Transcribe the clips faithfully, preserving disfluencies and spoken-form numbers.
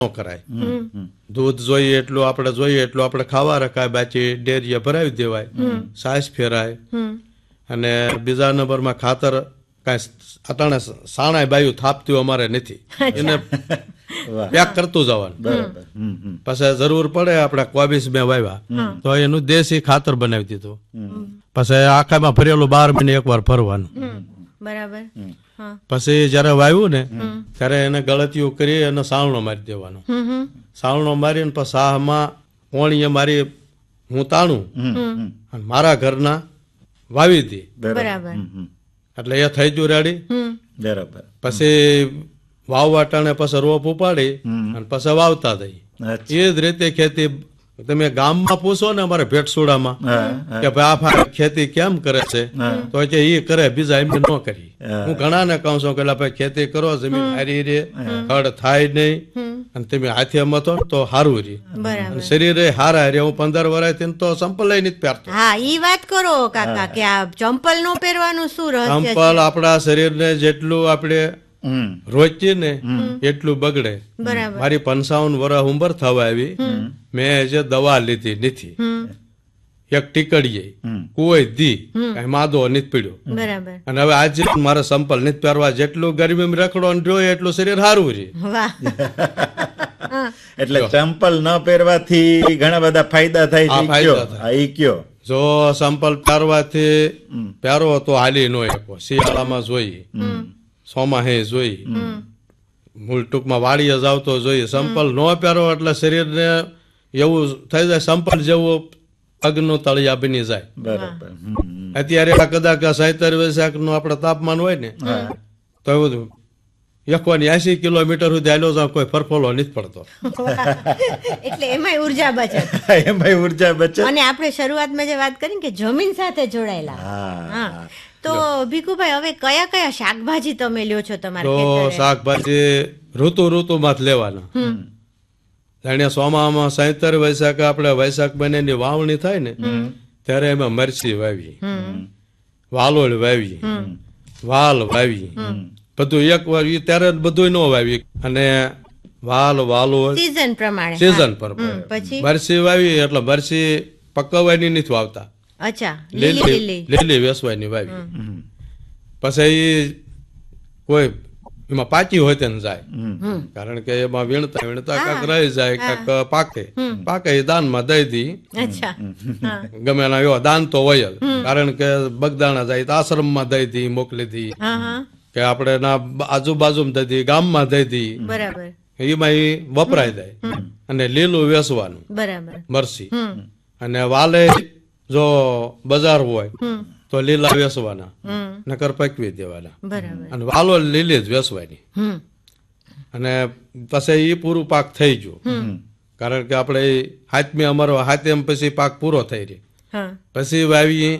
ન કરાય. દૂધ જોઈએ એટલું આપણે જોઈએ એટલું આપણે ખાવા રખાય, બાકી ડેરીએ ભરાવી દેવાય, સાસ ફેરાય. અને બીજા નંબરમાં ખાતર કાંઈ અટાણે સાણાય બાયું થાપતું અમારે નથી, એને પેક કરતું જવાનું. પછી જરૂર પડે આપણે કોબીસ મેં વાવ્યા તો એનું દેશી ખાતર બનાવી દીધું. પછી આખામાં ભરેલું બાર મહિને એક વાર ભરવાનું. બરાબર. પછી જયારે વાવ્યું ને ત્યારે એને ગળતિયું કરી અને સાવણો મારી દેવાનો. સાવણો મારીને પછી સાહમાં ઓણીએ મારી હું તાણું અને મારા ઘરના વાવી દી. બરાબર. એટલે એ થઈ ગયું રેડી. બરાબર. પછી વાવવા ટાણે પછી રોપ ઉપાડી અને પછી વાવતા થઈ. એ જ રીતે ખેતી તમે ગામમાં પૂછો ને અમારે ભેટસુડામાં કે ભાઈ આ ખેતી કેમ કરે છે તો કે એ કરે, બીજા એમને ન કરી. હું ઘણા ને કહું છું કે ભાઈ ખેતી કરો, જમીન હારી રે, ખડ થાય નહીં અને તમે હાથે મથો તો હારું રે, શરીરે હારા રે. હું પંદર વર્ષથી તો ચંપલ લઈ નથી પહેરતો. હા, ઈ વાત કરો કાકા કે આ ચંપલ નો પહેરવાનું શું રહસ્ય છે? ચંપલ આપણા શરીરને જેટલું આપણે રોચીએ ને એટલું બગડે. મારી પંચાવન વર્ષ ઉંમર થવા આવી, મેં જે દવા લીધી નથી, એક ટીકડીએ કોઈ દી કઈ માદો નથી પડ્યો. બરાબર. અને હવે આજે મારે સંપલ નથી પહેરવા, જેટલું ગરમી રખડો જોઈએ એટલું શરીર સારું રહે. એટલે ચંપલ ન પહેરવાથી ઘણા બધા ફાયદા થાય છે. જો સંપલ પહેરવાથી પહેરો તો હાલી ન શકો, શિયાળામાં જોઈએ, સોમાહે જોઈએ, મૂળ ટૂંકમાં વાડીએ જાવ તો જોઈએ. સંપલ ન પહેરો એટલે શરીરને એવું થઈ જાય સંપલ જેવું પગનું તળિયા બની જાય. બરાબર. અત્યારે કદાચ સાહીતર વૈશાખ નું આપણે તાપમાન હોય ને તો એવું એકવાની એસી કિલોમીટર સુધી હાલ્યો જાવ, કોઈ ફરફોલો નથી પડતો. એટલે એમાંય ઉર્જા બચત. એમાંય ઉર્જા બચત. અને આપણે શરૂઆતમાં જે વાત કરી કે જમીન સાથે જોડાયેલા, હા, તો ભીખુભાઈ હવે કયા કયા શાકભાજી તમે લ્યો છો તમારા ખેતરે? તો શાકભાજી ઋતુ ઋતુમાં જ લેવાના. જાણે સોમામાં સાહીતર વૈશાખ આપણે વૈશાખ મહિનાની વાવણી થાય ને ત્યારે એમાં મરચી વાવી, વાલોળ વાવી, વાલ વાવી, બધું એક વાર ત્યારે બધું ન વાવી. અને વાલ વાલોળ સીઝન પ્રમાણે, સીઝન પર પછી મરચી વાવી એટલે મરચી પકવવાની નથી વાવતા. અચ્છા, લીલી લીલી વેસવાની વાવી. પછી કોઈ એમાં પાકી હોય તેને જાય, કારણ કે એમાં વીણતા વીણતા કાંક રહી જાય, કાંક પાકે પાકે એ દાનમાં દઈ દી. ગમે એના એવો દાન તો હોય જ, કારણ કે બગદાણા જાય તો આશ્રમમાં દઈ દી, મોકલી દી, કે આપણે ના આજુબાજુમાં દઈ દી, ગામમાં દઈ દી. બરાબર. એમાં એ વપરાય જાય. અને લીલું વેસવાનું મરસી. અને વાલે જો બજાર હોય તો લીલા વેસવાના, નકર પકવી દેવાના. અને વાલો લીલી જ વેસવાની. અને પછી એ પૂરું પાક થઈ ગયું, કારણ કે આપણે હાથમી અમારો હાથેમ પછી પાક પૂરો થઈ રહ્યો. પછી વાવી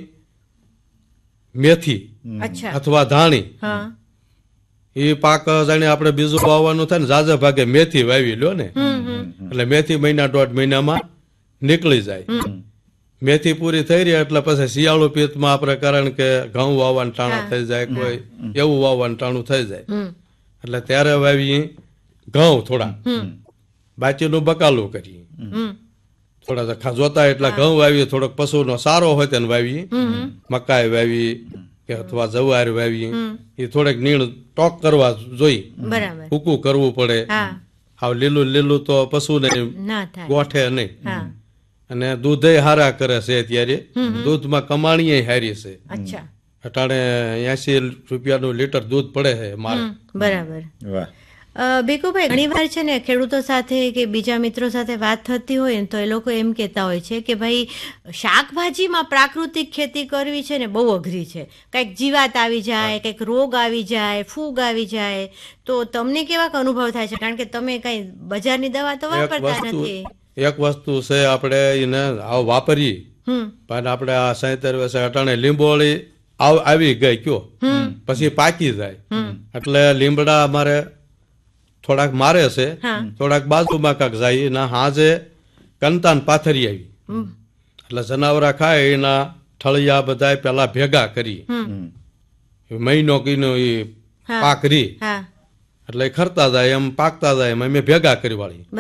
મેથી અથવા ધાણી. એ પાક જાણે આપણે બીજું વાવવાનું થાય ને જાજા ભાગે મેથી વાવી લ્યો ને એટલે મેથી મહિના દોઢ મહિનામાં નીકળી જાય. મેથી પૂરી થઈ રહી એટલે પછી શિયાળુ પિત્તમાં આપણે, કારણ કે ઘઉં વાવવાનું ટાણું થઈ જાય, કોઈ એવું વાવવાનું ટાણું થઈ જાય, એટલે ત્યારે વાવી ઘઉં થોડા, બાકીનું બકાલું કરીએ. થોડા જોતા એટલા ઘઉં વાવીએ, થોડોક પશુનો સારો હોય તેને વાવીએ, મકાઈ વાવી કે અથવા જવાર વાવીએ. એ થોડેક નીણ ટોક કરવા જોઈએ, ટૂંકું કરવું પડે. હાવ લીલું લીલું તો પશુને ગોઠે નહીં. અને દૂધે હારા કરે છે, અત્યારે દૂધમાં કમાણી હારી છે. અટાણે એસી રૂપિયાનું લીટર દૂધ પડે છે મારે. બરાબર. ભીખુભાઈ, ઘણી વાર છે ને ખેડૂતો સાથે કે બીજા મિત્રો સાથે વાત થતી હોય ને તો એ લોકો એમ કહેતા હોય છે કે ભાઈ શાકભાજીમાં પ્રાકૃતિક ખેતી કરવી છે ને બહુ અઘરી છે, કંઈક જીવાત આવી જાય, કંઈક રોગ આવી જાય, ફૂગ આવી જાય. તો તમને કેવાક અનુભવ થાય છે? કારણ કે તમે કઈ બજારની દવા તો વાપરતા નથી. એક વસ્તુ છે, આપણે એને આવ વાપરીએ પણ આપણે આ સાહીતર વર્ષે અટાણે લીંબોળી આવી ગઈ કયો પછી પાકી જાય, એટલે લીમડા અમારે થોડાક મારે છે, થોડાક બાજુમાં કાંક જાય ના હાજે કંતાન પાથરી આવી, એટલે જનાવરા ખાય એના ઠળિયા બધા પેલા ભેગા કરી મહિનો કીનો એ પાક રી, એટલે એ ખરતા જાય એમ પાકતા જાય એમ અમે ભેગા કરી વાળી